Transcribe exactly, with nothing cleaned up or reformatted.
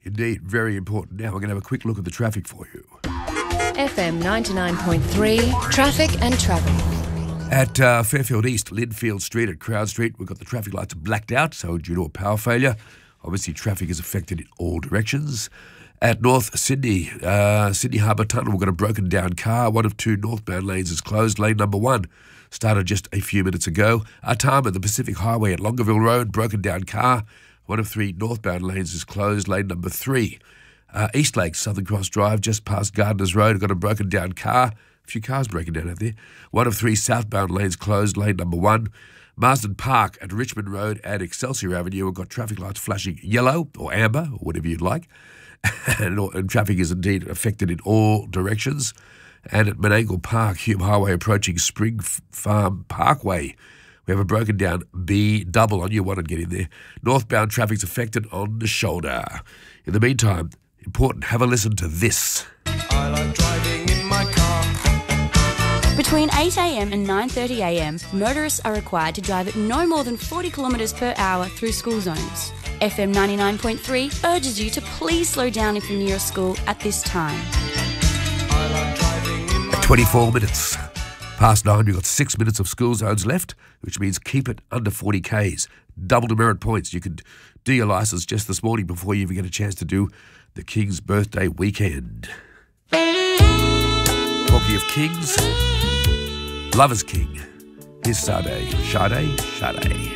Indeed, very important. Now we're going to have a quick look at the traffic for you. F M ninety-nine point three, traffic and travel. At uh, Fairfield East, Linfield Street at Crowd Street, we've got the traffic lights blacked out, so due to a power failure. Obviously, traffic is affected in all directions. At North Sydney, uh, Sydney Harbour Tunnel, we've got a broken down car. One of two northbound lanes is closed. Lane number one started just a few minutes ago. Artarmon, the Pacific Highway at Longueville Road, broken down car. One of three northbound lanes is closed. Lane number three. Uh, East Lakes, Southern Cross Drive, just past Gardeners Road, got a broken down car. A few cars breaking down out there. One of three southbound lanes closed. Lane number one. Marsden Park at Richmond Road and Excelsior Avenue, we've got traffic lights flashing yellow or amber or whatever you'd like. and, and traffic is indeed affected in all directions. And at Menangle Park, Hume Highway approaching Spring Farm Parkway, we have a broken down B double on you. Want to get in there. Northbound traffic's affected on the shoulder. In the meantime, important, have a listen to this. I like driving in my car. Between eight a m and nine thirty a m, motorists are required to drive at no more than forty kilometres per hour through school zones. F M ninety-nine point three urges you to please slow down if you're near a school at this time. I like driving in my At twenty-four minutes past nine, we've got six minutes of school zones left, which means keep it under forty kays. Double demerit points. You could do your licence just this morning before you even get a chance to do the King's birthday weekend. Talking of Kings, Love is King. Here's Sade. Sade, Sade.